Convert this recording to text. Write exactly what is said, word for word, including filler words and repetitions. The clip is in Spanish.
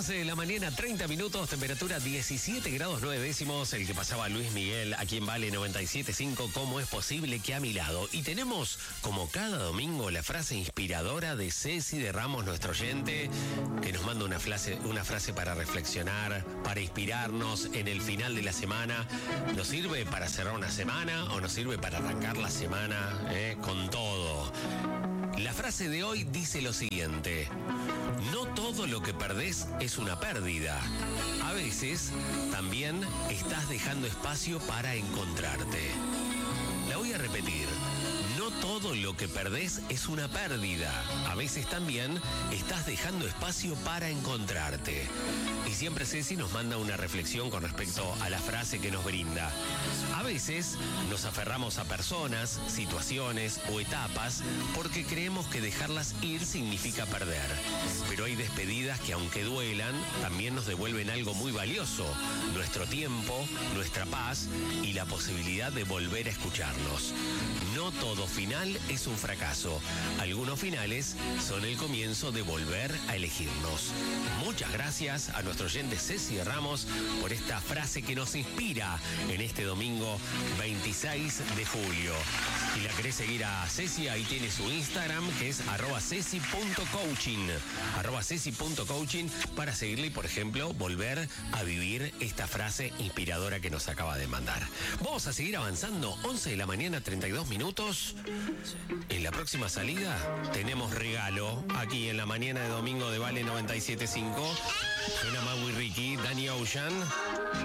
once de la mañana, treinta minutos, temperatura diecisiete grados nueve décimos. El que pasaba Luis Miguel aquí en Vale noventa y siete punto cinco. ¿Cómo es posible que a mi lado? Y tenemos, como cada domingo, la frase inspiradora de Ceci de Ramos, nuestro oyente, que nos manda una frase, una frase para reflexionar, para inspirarnos en el final de la semana. ¿Nos sirve para cerrar una semana o nos sirve para arrancar la semana eh, con todo? La frase de hoy dice lo siguiente: no todo lo que perdés es una pérdida. A veces también estás dejando espacio para encontrarte. La voy a repetir. No todo lo que perdés es una pérdida. A veces también estás dejando espacio para encontrarte. Y siempre Ceci nos manda una reflexión con respecto a la frase que nos brinda. A veces nos aferramos a personas, situaciones o etapas porque creemos que dejarlas ir significa perder. Pero hay despedidas que, aunque duelan, también nos devuelven algo muy valioso: nuestro tiempo, nuestra paz y la posibilidad de volver a escucharnos. No todo final es un fracaso. Algunos finales son el comienzo de volver a elegirnos. Muchas gracias a nuestro oyente Ceci Ramos por esta frase que nos inspira en este domingo veintiséis de julio. Si la querés seguir a Ceci, ahí tiene su Instagram, que es arroba ceci punto coaching. arroba ceci punto coaching para seguirle y, por ejemplo, volver a vivir esta frase inspiradora que nos acaba de mandar. Vamos a seguir avanzando. once de la mañana, treinta y dos minutos. En la próxima salida tenemos regalo aquí en la mañana de domingo de Vale noventa y siete punto cinco. Suena Maui Ricky, Danny Ocean.